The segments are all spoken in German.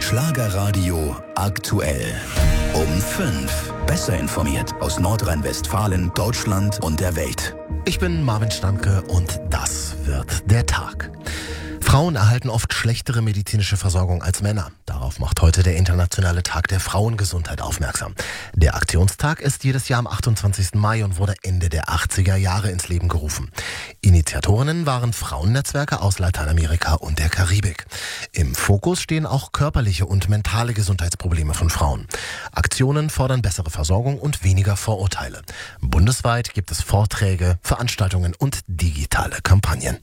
Schlagerradio aktuell. Um 5. Besser informiert aus Nordrhein-Westfalen, Deutschland und der Welt. Ich bin Marvin Stanke und das wird der Tag. Frauen erhalten oft schlechtere medizinische Versorgung als Männer. Darauf macht heute der Internationale Tag der Frauengesundheit aufmerksam. Der Aktionstag ist jedes Jahr am 28. Mai und wurde Ende der 80er Jahre ins Leben gerufen. Initiatorinnen waren Frauennetzwerke aus Lateinamerika und der Karibik. Im Fokus stehen auch körperliche und mentale Gesundheitsprobleme von Frauen. Aktionen fordern bessere Versorgung und weniger Vorurteile. Bundesweit gibt es Vorträge, Veranstaltungen und digitale Kampagnen.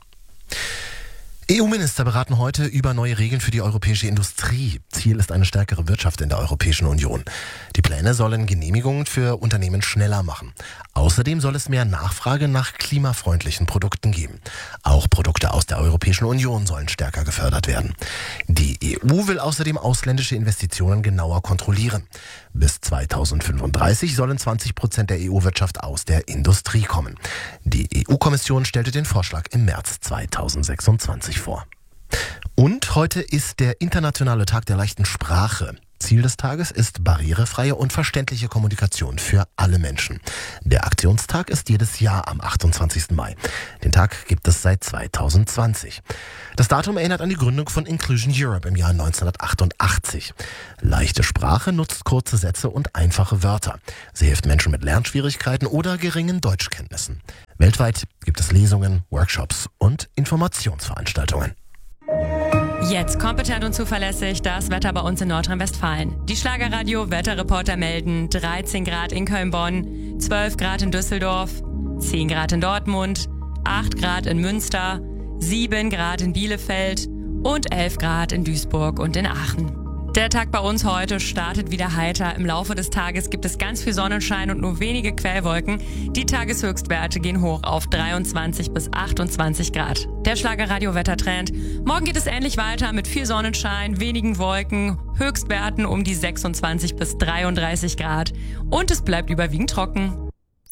EU-Minister beraten heute über neue Regeln für die europäische Industrie. Ziel ist eine stärkere Wirtschaft in der Europäischen Union. Die Pläne sollen Genehmigungen für Unternehmen schneller machen. Außerdem soll es mehr Nachfrage nach klimafreundlichen Produkten geben. Auch Produkte aus der Europäischen Union sollen stärker gefördert werden. Die EU will außerdem ausländische Investitionen genauer kontrollieren. Bis 2035 sollen 20% der EU-Wirtschaft aus der Industrie kommen. Die EU-Kommission stellte den Vorschlag im März 2026 vor. Und heute ist der Internationale Tag der leichten Sprache. Ziel des Tages ist barrierefreie und verständliche Kommunikation für alle Menschen. Der Aktionstag ist jedes Jahr am 28. Mai. Den Tag gibt es seit 2020. Das Datum erinnert an die Gründung von Inclusion Europe im Jahr 1988. Leichte Sprache nutzt kurze Sätze und einfache Wörter. Sie hilft Menschen mit Lernschwierigkeiten oder geringen Deutschkenntnissen. Weltweit gibt es Lesungen, Workshops und Informationsveranstaltungen. Jetzt kompetent und zuverlässig das Wetter bei uns in Nordrhein-Westfalen. Die Schlagerradio-Wetterreporter melden 13 Grad in Köln-Bonn, 12 Grad in Düsseldorf, 10 Grad in Dortmund, 8 Grad in Münster, 7 Grad in Bielefeld und 11 Grad in Duisburg und in Aachen. Der Tag bei uns heute startet wieder heiter. Im Laufe des Tages gibt es ganz viel Sonnenschein und nur wenige Quellwolken. Die Tageshöchstwerte gehen hoch auf 23 bis 28 Grad. Der Schlagerradio-Wettertrend. Morgen geht es ähnlich weiter mit viel Sonnenschein, wenigen Wolken, Höchstwerten um die 26 bis 33 Grad. Und es bleibt überwiegend trocken.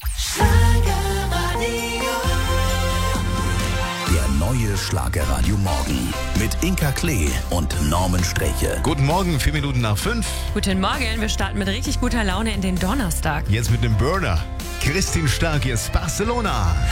Der neue Schlagerradio Morgen mit Inka Klee und Norman Streche. Guten Morgen, 4 Minuten nach 5. Guten Morgen, wir starten mit richtig guter Laune in den Donnerstag. Jetzt mit dem Burner. Christine Stark, hier ist Barcelona.